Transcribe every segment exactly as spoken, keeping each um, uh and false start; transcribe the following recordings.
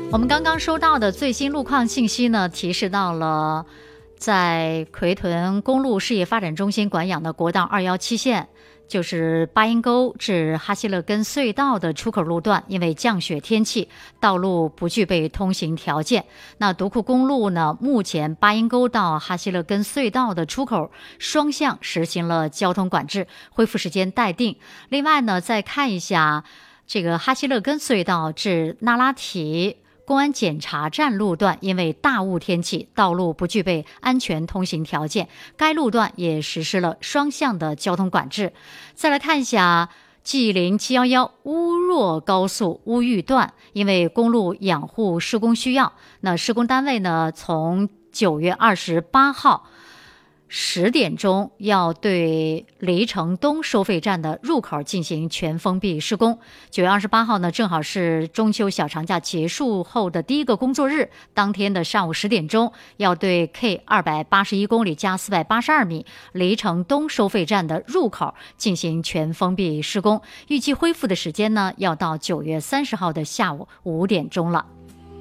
我们刚刚收到的最新路况信息呢，提示到了在奎屯公路事业发展中心管养的国道二一七线，就是八阴沟至哈希勒根隧道的出口路段，因为降雪天气，道路不具备通行条件。那独库公路呢，目前八阴沟到哈希勒根隧道的出口双向实行了交通管制，恢复时间待定。另外呢，再看一下这个哈希勒根隧道至那拉提公安检查站路段，因为大雾天气，道路不具备安全通行条件，该路段也实施了双向的交通管制。再来看一下吉林七一一乌若高速乌峪段，因为公路养护施工需要，那施工单位呢，从九月二十八号十点钟要对黎城东收费站的入口进行全封闭施工。九月二十八号呢，正好是中秋小长假结束后的第一个工作日，当天的上午十点钟要对 K 二百八十一公里加四百八十二米黎城东收费站的入口进行全封闭施工。预计恢复的时间呢，要到九月三十号的下午五点钟了。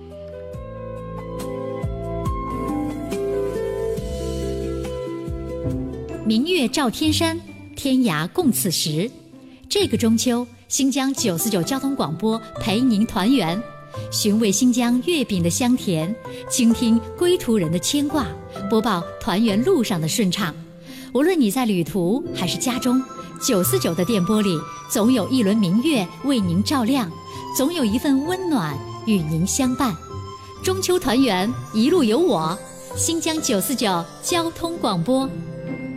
明月照天山，天涯共此时。这个中秋，新疆九四九交通广播陪您团圆，寻味新疆月饼的香甜，倾听归途人的牵挂，播报团圆路上的顺畅。无论你在旅途还是家中，九四九的电波里总有一轮明月为您照亮，总有一份温暖与您相伴。中秋团圆，一路有我，新疆九四九交通广播。